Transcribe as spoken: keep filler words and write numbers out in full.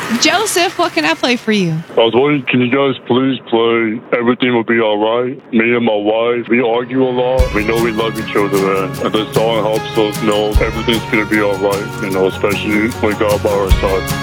Joseph, what can I play for you? I was wondering, can you guys please play Everything Will Be Alright? Me and my wife, we argue a lot. We know we love each other, and, and this song helps us know everything's gonna be alright, you know, especially with God by our side.